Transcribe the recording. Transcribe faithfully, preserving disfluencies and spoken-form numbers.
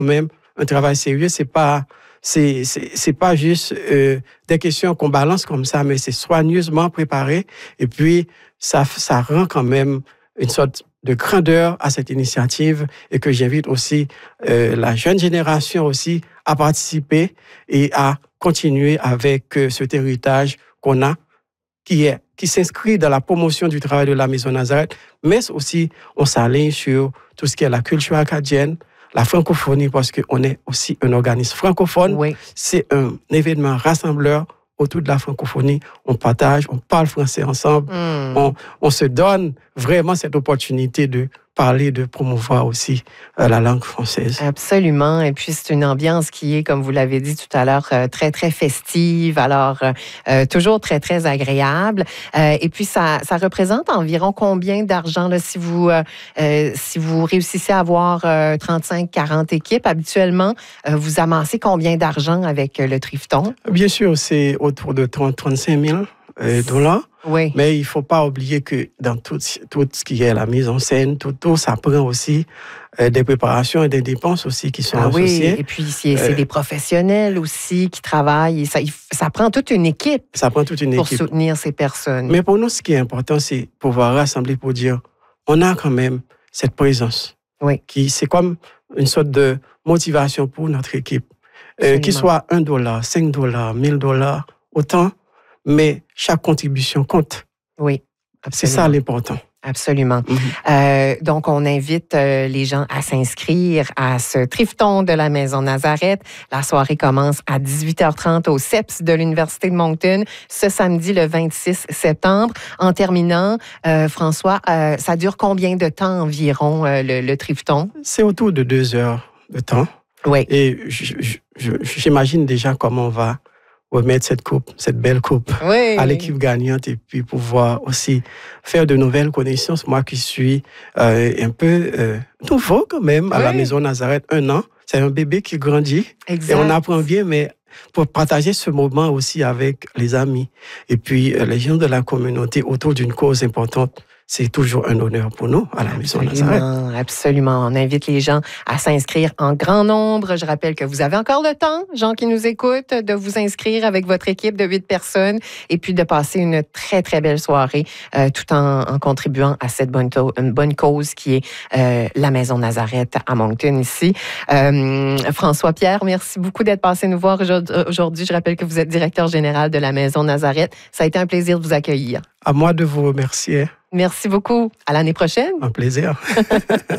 même un travail sérieux. C'est pas, c'est, c'est, c'est pas juste euh, des questions qu'on balance comme ça, mais c'est soigneusement préparé. Et puis, ça, ça rend quand même une sorte de grandeur à cette initiative et que j'invite aussi euh, la jeune génération aussi à participer et à continuer avec euh, cet héritage qu'on a, qui est qui s'inscrit dans la promotion du travail de la Maison Nazareth, mais aussi on s'aligne sur tout ce qui est la culture acadienne, la francophonie, parce qu'on est aussi un organisme francophone. Oui. C'est un événement rassembleur autour de la francophonie. On partage, on parle français ensemble, mm. on, on se donne vraiment cette opportunité de parler, de promouvoir aussi euh, la langue française. Absolument. Et puis, c'est une ambiance qui est, comme vous l'avez dit tout à l'heure, euh, très, très festive. Alors, euh, toujours très, très agréable. Euh, et puis, ça, ça représente environ combien d'argent, là, si vous, euh, euh, si vous réussissez à avoir euh, trente-cinq à quarante équipes, habituellement, euh, vous amassez combien d'argent avec euh, le Trifton? Bien sûr, c'est autour de trente à trente-cinq mille euh, dollars. Oui. Mais il ne faut pas oublier que dans tout, tout ce qui est la mise en scène, tout, tout ça prend aussi euh, des préparations et des dépenses aussi qui sont ah associées. Oui, et puis c'est, c'est euh, des professionnels aussi qui travaillent. Et ça, ça prend toute une équipe. Ça prend toute une pour équipe. Pour soutenir ces personnes. Mais pour nous, ce qui est important, c'est pouvoir rassembler pour dire, on a quand même cette présence. Oui. Qui, c'est comme une sorte de motivation pour notre équipe. Euh, qu'il soit un dollar, cinq dollars, mille dollars, autant. Mais chaque contribution compte. Oui, absolument. C'est ça l'important. Absolument. Mm-hmm. Euh, donc, on invite euh, les gens à s'inscrire à ce Trifton de la Maison Nazareth. La soirée commence à dix-huit heures trente au C E P S de l'Université de Moncton ce samedi, le vingt-six septembre. En terminant, euh, François, euh, ça dure combien de temps environ, euh, le, le Trifton? C'est autour de deux heures de temps. Oui. Et je, je, je, j'imagine déjà comment on va remettre cette coupe, cette belle coupe oui. à l'équipe gagnante et puis pouvoir aussi faire de nouvelles connaissances. Moi qui suis euh, un peu euh, nouveau quand même à oui. la Maison Nazareth, un an, c'est un bébé qui grandit exact. Et on apprend bien, mais pour partager ce moment aussi avec les amis et puis euh, les gens de la communauté autour d'une cause importante. C'est toujours un honneur pour nous à la Maison Nazareth. Absolument. On invite les gens à s'inscrire en grand nombre. Je rappelle que vous avez encore le temps, gens qui nous écoutent, de vous inscrire avec votre équipe de huit personnes et puis de passer une très, très belle soirée euh, tout en, en contribuant à cette bonne, to- une bonne cause qui est euh, la Maison Nazareth à Moncton ici. Euh, François Pierre, merci beaucoup d'être passé nous voir aujourd'hui. Je rappelle que vous êtes directeur général de la Maison Nazareth. Ça a été un plaisir de vous accueillir. À moi de vous remercier. Merci beaucoup. À l'année prochaine. Un plaisir.